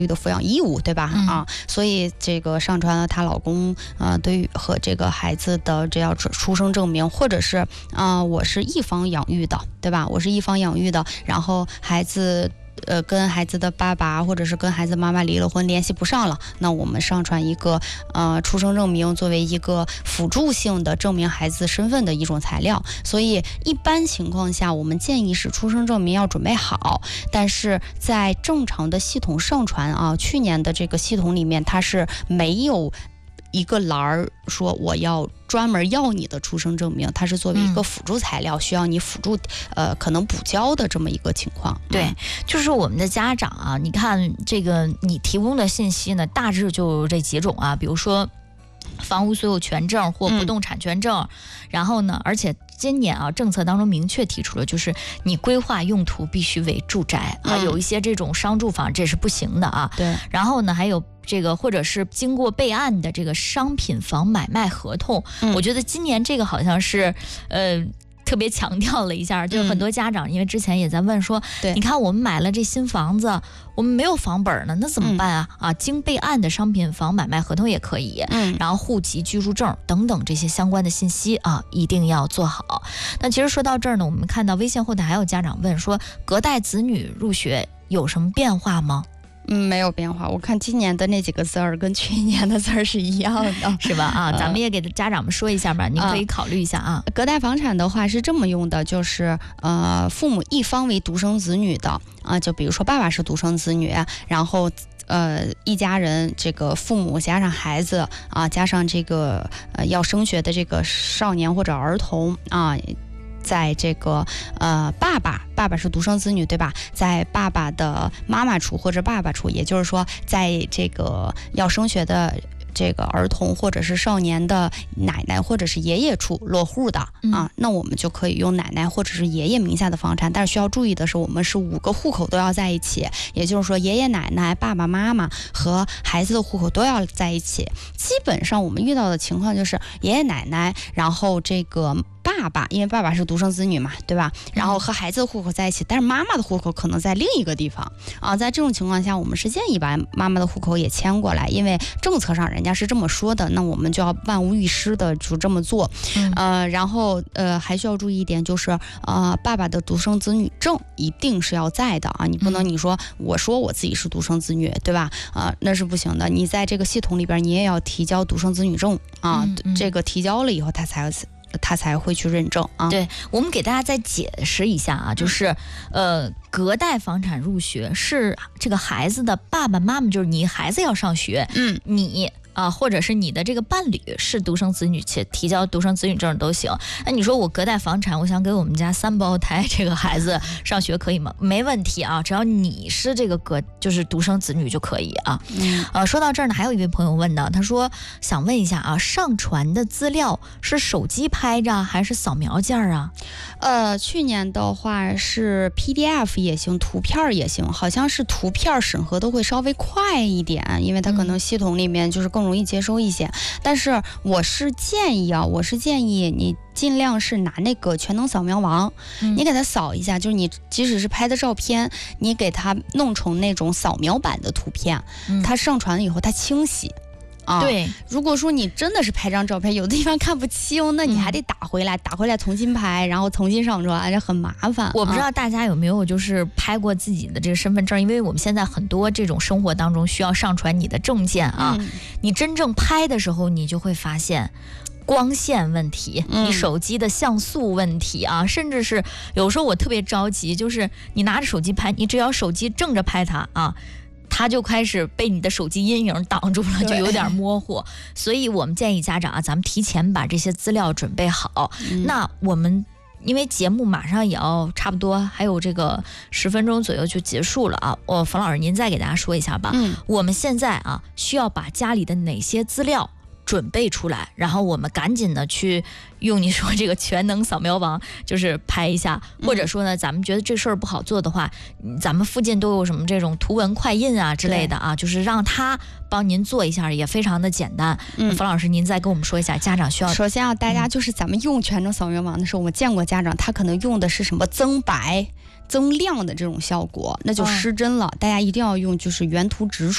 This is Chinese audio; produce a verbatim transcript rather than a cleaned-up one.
的抚养义务，对吧？ 嗯、 啊，所以这个上传了她老公呃对于和这个孩子的这样出生证明，或者是啊、呃、我是一方养育的，对吧？我是一方养育的，然后孩子呃跟孩子的爸爸或者是跟孩子妈妈离了婚，联系不上了，那我们上传一个呃出生证明作为一个辅助性的证明孩子身份的一种材料。所以一般情况下，我们建议是出生证明要准备好，但是在正常的系统上传啊，去年的这个系统里面它是没有一个栏儿说我要专门要你的出生证明，它是作为一个辅助材料，嗯、需要你辅助呃可能补交的这么一个情况。 对，就是我们的家长啊，你看这个你提供的信息呢，大致就这几种啊，比如说房屋所有权证或不动产权证，嗯、然后呢，而且今年啊，政策当中明确提出了，就是你规划用途必须为住宅啊，嗯、有一些这种商住房这是不行的啊。 对， 然后呢，还有这个或者是经过备案的这个商品房买卖合同，嗯、我觉得今年这个好像是呃。特别强调了一下，就是很多家长、嗯、因为之前也在问说，你看我们买了这新房子，我们没有房本呢，那怎么办啊？嗯、啊，经备案的商品房买卖合同也可以，嗯，然后户籍、居住证等等这些相关的信息啊，一定要做好。那其实说到这儿呢，我们看到微信后台还有家长问说，隔代子女入学有什么变化吗？ 嗯，没有变化。我看今年的那几个字儿跟去年的字儿是一样的， 是吧？啊，咱们也给家长们说一下吧，您可以考虑一下啊。 隔代房产的话是这么用的，就是呃，父母一方为独生子女的啊，就比如说爸爸是独生子女，然后呃一家人这个父母加上孩子啊，加上这个呃要升学的这个少年或者儿童啊。在这个呃爸爸爸爸是独生子女，对吧？在爸爸的妈妈处或者爸爸处，也就是说在这个要升学的这个儿童或者是少年的奶奶或者是爷爷处落户的啊，嗯、那我们就可以用奶奶或者是爷爷名下的房产。但是需要注意的是，我们是五个户口都要在一起，也就是说爷爷奶奶、爸爸妈妈和孩子的户口都要在一起。基本上我们遇到的情况就是爷爷奶奶，然后这个爸爸，因为爸爸是独生子女嘛，对吧？然后和孩子的户口在一起，但是妈妈的户口可能在另一个地方啊。在这种情况下，我们是建议把妈妈的户口也迁过来，因为政策上人家是这么说的，那我们就要万无一失的就这么做。嗯、呃，然后呃还需要注意一点，就是呃爸爸的独生子女证一定是要在的啊，你不能你说我说我自己是独生子女，对吧？啊、呃，那是不行的。你在这个系统里边，你也要提交独生子女证啊，嗯嗯、这个提交了以后，他才他才会去认证啊。 对，我们给大家再解释一下啊，就是、嗯、呃，隔代房产入学是这个孩子的爸爸妈妈，就是你孩子要上学，嗯，你。啊，或者是你的这个伴侣是独生子女，且提交独生子女证都行。那你说我隔代房产，我想给我们家三胞胎这个孩子上学可以吗？没问题啊，只要你是这个隔就是独生子女就可以啊。嗯，呃，说到这儿呢，还有一位朋友问呢，他说想问一下啊，上传的资料是手机拍着还是扫描件啊？ 呃，去年的话是 P D F 也行，图片也行，好像是图片审核都会稍微快一点，因为它可能系统里面就是更容易接收一些。但是我是建议啊，我是建议你尽量是拿那个全能扫描王，嗯、你给它扫一下，就是你即使是拍的照片，你给它弄成那种扫描版的图片，嗯、它上传了以后它清晰。啊， 对， 如果说你真的是拍张照片，有的地方看不清，那你还得打回来，嗯、打回来重新拍，然后重新上传，这很麻烦。 我不知道大家有没有就是拍过自己的这个身份证，因为我们现在很多这种生活当中需要上传你的证件啊，嗯、你真正拍的时候，你就会发现。光线问题，你手机的像素问题啊，嗯、甚至是有时候我特别着急，就是你拿着手机拍，你只要手机正着拍它啊。它就开始被你的手机阴影挡住了，就有点模糊。所以我们建议家长啊，咱们提前把这些资料准备好。嗯、那我们因为节目马上也要差不多还有这个十分钟左右就结束了啊，我冯老师您再给大家说一下吧。嗯，我们现在啊需要把家里的哪些资料准备出来，然后我们赶紧的去用你说这个全能扫描王，就是拍一下，或者说呢，咱们觉得这事儿不好做的话，咱们附近都有什么这种图文快印啊之类的啊，就是让他帮您做一下，也非常的简单。嗯，冯老师您再跟我们说一下，家长需要。 首先啊，大家就是咱们用全能扫描王的时候，我见过家长他可能用的是什么增白。增亮的这种效果，那就失真了。哦、大家一定要用就是原图直